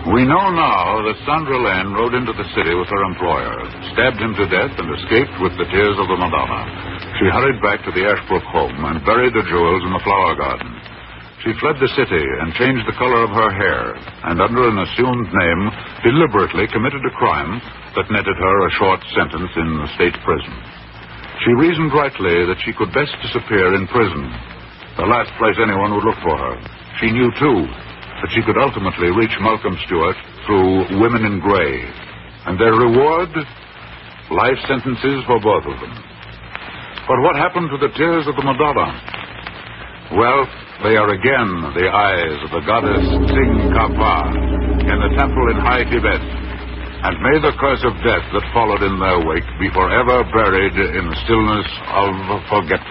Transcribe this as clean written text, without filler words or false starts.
We know now that Sandra Lane rode into the city with her employer, stabbed him to death, and escaped with the tears of the Madonna. She hurried back to the Ashbrook home and buried the jewels in the flower garden. She fled the city and changed the color of her hair, and under an assumed name, deliberately committed a crime that netted her a short sentence in the state prison. She reasoned rightly that she could best disappear in prison, the last place anyone would look for her. She knew, too, that she could ultimately reach Malcolm Stewart through Women in Gray, and their reward, life sentences for both of them. But what happened to the tears of the Madonna? Well, they are again the eyes of the goddess Tsing-Ka-Pa in the temple in High Tibet, and may the curse of death that followed in their wake be forever buried in the stillness of forgetfulness.